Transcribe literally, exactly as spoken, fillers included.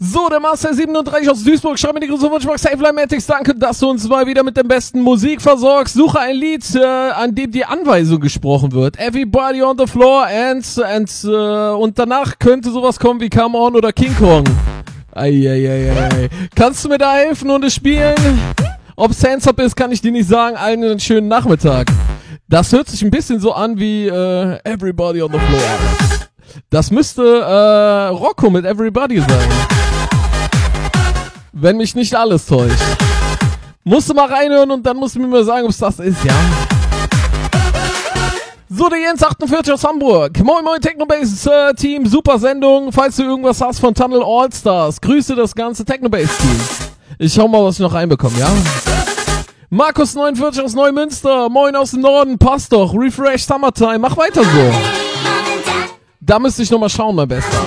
So, der Master siebenunddreißig aus Duisburg, schreib mir die Grüße von Safelymatics. Danke, dass du uns mal wieder mit der besten Musik versorgst. Suche ein Lied, äh, an dem die Anweisung gesprochen wird. Everybody on the floor and, and äh, und danach könnte sowas kommen wie Come On oder King Kong. Eieieiei. Kannst du mir da helfen und es spielen? Ob es Hands-Up ist, kann ich dir nicht sagen. Allen einen schönen Nachmittag. Das hört sich ein bisschen so an wie äh, Everybody on the floor. Das müsste äh, Rocco mit Everybody sein. Wenn mich nicht alles täuscht. Musst du mal reinhören und dann musst du mir mal sagen, ob es das ist, ja? So, der Jens achtundvierzig aus Hamburg. Moin moin Technobase äh, Team, super Sendung. Falls du irgendwas hast von Tunnel All-Stars, grüße das ganze Technobase Team. Ich schau mal, was ich noch reinbekomme, ja? Markus neunundvierzig aus Neumünster. Moin aus dem Norden, passt doch. Refresh Summertime, mach weiter so. Da müsste ich nochmal schauen, mein Bester.